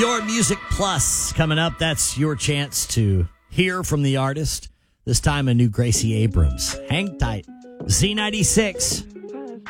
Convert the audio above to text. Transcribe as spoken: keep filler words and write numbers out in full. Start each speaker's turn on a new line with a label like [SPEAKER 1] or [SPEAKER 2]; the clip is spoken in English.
[SPEAKER 1] Your Music Plus coming up. That's your chance to hear from the artist. This time a new Gracie Abrams. Hang tight. Z ninety-six.